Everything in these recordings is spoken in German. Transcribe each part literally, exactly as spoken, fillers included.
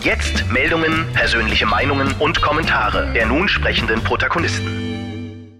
Jetzt Meldungen, persönliche Meinungen und Kommentare der nun sprechenden Protagonisten.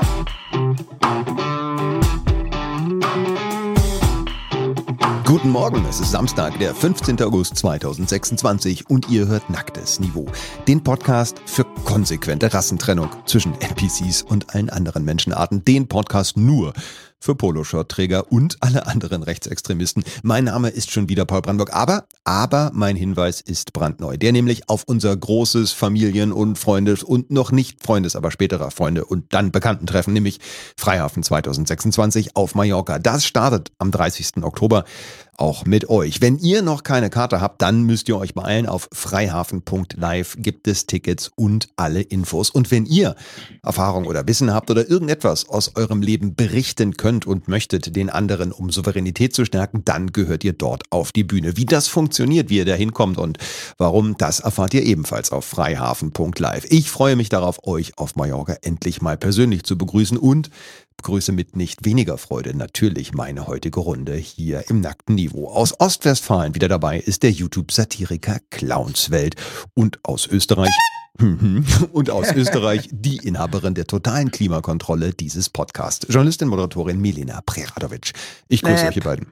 Guten Morgen, es ist Samstag, der fünfzehnten August zweitausendsechsundzwanzig und ihr hört Nacktes Niveau, den Podcast für konsequente Rassentrennung zwischen N P Cs und allen anderen Menschenarten, den Podcast nur für Poloshirtträger und alle anderen Rechtsextremisten. Mein Name ist schon wieder Paul Brandenburg, aber, aber mein Hinweis ist brandneu, der nämlich auf unser großes Familien- und Freundes- und noch nicht Freundes-, aber späterer Freunde und dann Bekanntentreffen, nämlich Freihafen zweitausendsechsundzwanzig auf Mallorca. Das startet am dreißigsten Oktober. Auch mit euch. Wenn ihr noch keine Karte habt, dann müsst ihr euch beeilen. Auf freihafen punkt live gibt es Tickets und alle Infos. Und wenn ihr Erfahrung oder Wissen habt oder irgendetwas aus eurem Leben berichten könnt und möchtet, den anderen um Souveränität zu stärken, dann gehört ihr dort auf die Bühne. Wie das funktioniert, wie ihr da hinkommt und warum, das erfahrt ihr ebenfalls auf freihafen punkt live. Ich freue mich darauf, euch auf Mallorca endlich mal persönlich zu begrüßen und begrüße mit nicht weniger Freude natürlich meine heutige Runde hier im Nackten Niveau. Aus Ostwestfalen wieder dabei ist der YouTube-Satiriker Clownswelt und aus Österreich und aus Österreich die Inhaberin der totalen Klimakontrolle dieses Podcasts, Journalistin, Moderatorin Milena Preradovic. Ich grüße Mäp. euch, ihr beiden.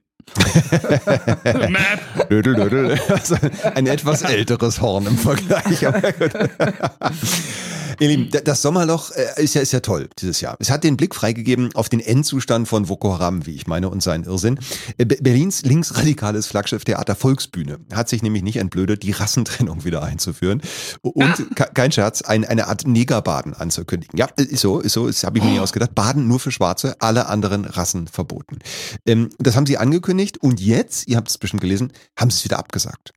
Dödel, dödel. Also ein etwas älteres Horn im Vergleich. Ihr Lieben, das Sommerloch ist ja, ist ja toll dieses Jahr. Es hat den Blick freigegeben auf den Endzustand von Boko Haram, wie ich meine, und seinen Irrsinn. Berlins linksradikales Flaggschiff-Theater Volksbühne hat sich nämlich nicht entblödet, die Rassentrennung wieder einzuführen und, ah. kein Scherz, eine, eine Art Negerbaden anzukündigen. Ja, ist so, ist so, das habe ich mir nie ausgedacht. Baden nur für Schwarze, alle anderen Rassen verboten. Das haben sie angekündigt und jetzt, ihr habt es bestimmt gelesen, haben sie es wieder abgesagt.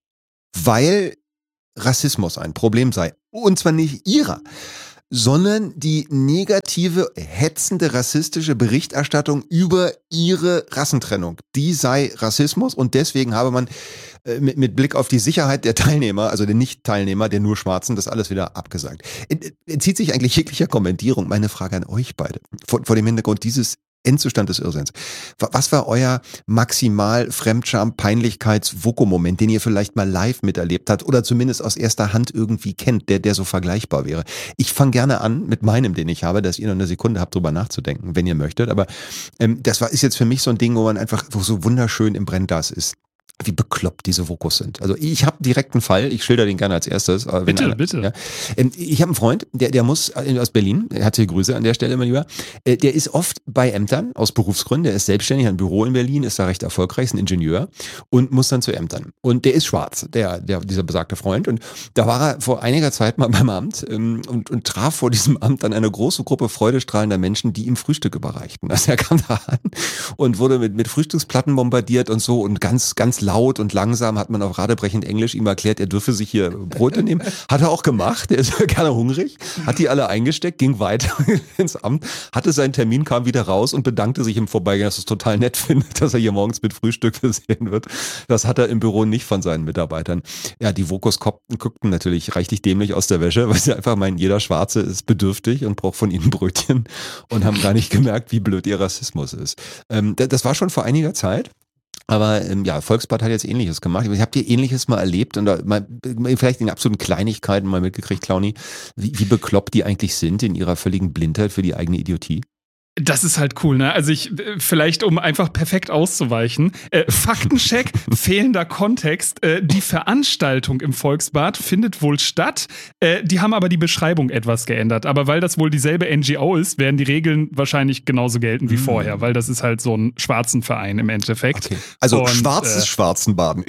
Weil Rassismus ein Problem sei. Und zwar nicht ihrer, sondern die negative, hetzende, rassistische Berichterstattung über ihre Rassentrennung. Die sei Rassismus und deswegen habe man äh, mit, mit Blick auf die Sicherheit der Teilnehmer, also der Nicht-Teilnehmer, der nur Schwarzen, das alles wieder abgesagt. Entzieht sich eigentlich jeglicher Kommentierung. Meine Frage an euch beide, vor, vor dem Hintergrund dieses Endzustand des Irrsinns. Was war euer maximal Fremdscham, Peinlichkeits, Voko-Moment, den ihr vielleicht mal live miterlebt habt oder zumindest aus erster Hand irgendwie kennt, der, der so vergleichbar wäre? Ich fange gerne an mit meinem, den ich habe, dass ihr noch eine Sekunde habt, drüber nachzudenken, wenn ihr möchtet. Aber ähm, das war, ist jetzt für mich so ein Ding, wo man einfach wo so wunderschön im Brennglas ist. Wie bekloppt diese Vokos sind. Also ich habe direkt einen Fall, ich schilder den gerne als erstes. Wenn bitte, einer, bitte. Ja. Ich habe einen Freund, der der muss aus Berlin, herzliche Grüße an der Stelle, mein Lieber, der ist oft bei Ämtern aus Berufsgründen, der ist selbstständig, hat ein Büro in Berlin, ist da recht erfolgreich, ist ein Ingenieur und muss dann zu Ämtern. Und der ist schwarz, der, der dieser besagte Freund. Und da war er vor einiger Zeit mal beim Amt ähm, und, und traf vor diesem Amt dann eine große Gruppe freudestrahlender Menschen, die ihm Frühstück überreichten. Also er kam da an und wurde mit, mit Frühstücksplatten bombardiert und so und ganz, ganz laut und langsam hat man auf radebrechend Englisch ihm erklärt, er dürfe sich hier Brote nehmen. Hat er auch gemacht, er ist gerne hungrig, hat die alle eingesteckt, ging weiter ins Amt, hatte seinen Termin, kam wieder raus und bedankte sich im Vorbeigehen, dass es total nett findet, dass er hier morgens mit Frühstück versehen wird. Das hat er im Büro nicht von seinen Mitarbeitern. Ja, die Vokos guckten natürlich reichlich dämlich aus der Wäsche, weil sie einfach meinen, jeder Schwarze ist bedürftig und braucht von ihnen Brötchen und haben gar nicht gemerkt, wie blöd ihr Rassismus ist. Ähm, das war schon vor einiger Zeit. Aber ähm, ja, Volksbad hat jetzt Ähnliches gemacht. Habt ihr Ähnliches mal erlebt und da mal, vielleicht in absoluten Kleinigkeiten mal mitgekriegt, Clowny, wie, wie bekloppt die eigentlich sind in ihrer völligen Blindheit für die eigene Idiotie? Das ist halt cool, ne? Also ich, vielleicht um einfach perfekt auszuweichen, äh, Faktencheck, fehlender Kontext, äh, die Veranstaltung im Volksbad findet wohl statt, äh, die haben aber die Beschreibung etwas geändert, aber weil das wohl dieselbe N G O ist, werden die Regeln wahrscheinlich genauso gelten wie mhm. vorher, weil das ist halt so ein schwarzen Verein im Endeffekt. Okay. Also Und, schwarzes äh, Schwarzenbaden.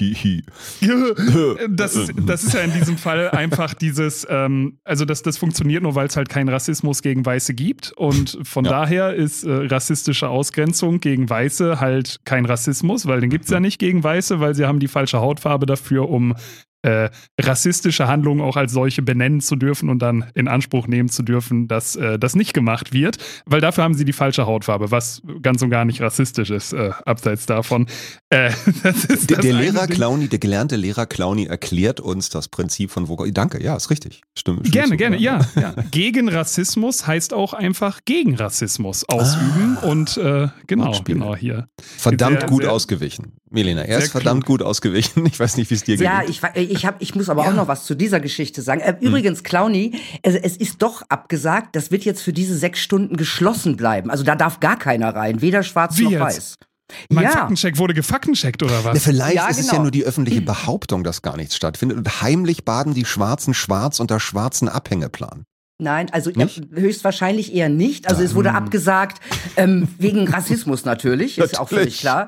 das, ist, das ist ja in diesem Fall einfach dieses, ähm, also das, das funktioniert nur, weil es halt keinen Rassismus gegen Weiße gibt und von ja. daher ist äh, rassistische Ausgrenzung gegen Weiße halt kein Rassismus, weil den gibt es ja nicht gegen Weiße, weil sie haben die falsche Hautfarbe dafür, um äh, rassistische Handlungen auch als solche benennen zu dürfen und dann in Anspruch nehmen zu dürfen, dass äh, das nicht gemacht wird, weil dafür haben sie die falsche Hautfarbe, was ganz und gar nicht rassistisch ist, äh, abseits davon. Äh, das ist der das der Lehrer Clowny, der gelernte Lehrer Clowny erklärt uns das Prinzip von Voko. Danke, ja, ist richtig. Stimmt. stimmt gerne, so, gerne, ja. ja, ja. Gegen Rassismus heißt auch einfach gegen Rassismus ausüben ah, und äh, genau, genau hier. Verdammt sehr, gut sehr, ausgewichen. Milena, er ist sehr verdammt klug. gut ausgewichen. Ich weiß nicht, wie es dir Ja, geht. ich, ich, hab, ich muss aber ja. auch noch was zu dieser Geschichte sagen. Äh, übrigens, hm. Clowny, es, es ist doch abgesagt, das wird jetzt für diese sechs Stunden geschlossen bleiben. Also da darf gar keiner rein, weder schwarz Wie noch jetzt? weiß. Mein ja. Faktencheck wurde gefaktencheckt, oder was? Ja, vielleicht ja, ist genau. es ja nur die öffentliche Behauptung, dass gar nichts stattfindet. Und heimlich baden die Schwarzen schwarz unter schwarzen Abhängeplan. Nein, also ja, höchstwahrscheinlich eher nicht. Also es wurde abgesagt, ähm, wegen Rassismus natürlich, ist auch völlig klar.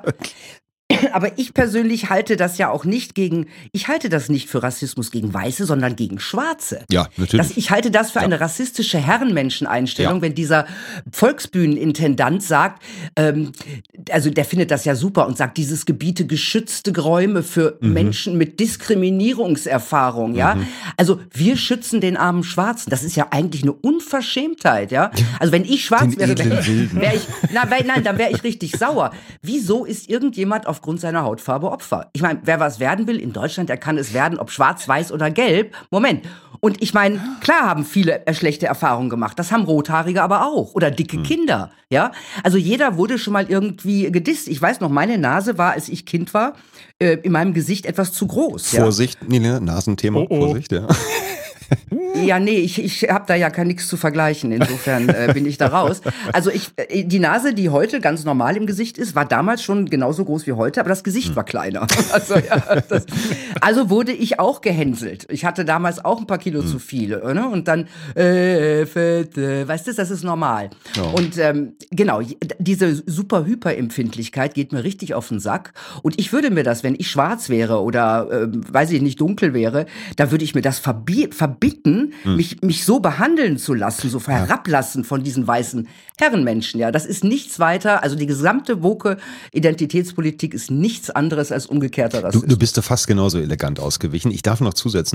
Aber ich persönlich halte das ja auch nicht gegen, ich halte das nicht für Rassismus gegen Weiße, sondern gegen Schwarze. Ja, natürlich. Das, ich halte das für ja. eine rassistische Herrenmenscheneinstellung, ja. wenn dieser Volksbühnenintendant sagt, ähm, also der findet das ja super und sagt, dieses Gebiete geschützte Räume für mhm. Menschen mit Diskriminierungserfahrung, ja. Mhm. Also wir schützen den armen Schwarzen. Das ist ja eigentlich eine Unverschämtheit, ja. Also wenn ich schwarz den wäre, wäre ich, wär ich, na, wär, nein, dann wäre ich richtig sauer. Wieso ist irgendjemand auf aufgrund seiner Hautfarbe Opfer? Ich meine, wer was werden will in Deutschland, der kann es werden, ob schwarz, weiß oder gelb. Moment. Und ich meine, klar haben viele äh, schlechte Erfahrungen gemacht. Das haben Rothaarige aber auch. Oder dicke hm. Kinder. Ja? Also jeder wurde schon mal irgendwie gedisst. Ich weiß noch, meine Nase war, als ich Kind war, äh, in meinem Gesicht etwas zu groß. Vorsicht, ja? nee, nee, Nasenthema. Oh, oh. Vorsicht, ja. Ja, nee, ich, ich habe da ja gar nichts zu vergleichen. Insofern äh, bin ich da raus. Also ich, äh, die Nase, die heute ganz normal im Gesicht ist, war damals schon genauso groß wie heute, aber das Gesicht war kleiner. Also, ja, das, also wurde ich auch gehänselt. Ich hatte damals auch ein paar Kilo hm. zu viel. Ne? Und dann, äh, fette, weißt du, das ist normal. Ja. Und ähm, genau, diese super Hyperempfindlichkeit geht mir richtig auf den Sack. Und ich würde mir das, wenn ich schwarz wäre oder, äh, weiß ich nicht, dunkel wäre, dann würde ich mir das verbi- verbieten, Hm. mich, mich so behandeln zu lassen, so herablassen von diesen weißen Herrenmenschen. Ja, das ist nichts weiter. Also die gesamte woke Identitätspolitik ist nichts anderes als umgekehrter Rassismus. Du, du bist da fast genauso elegant ausgewichen. Ich darf noch zusetzen.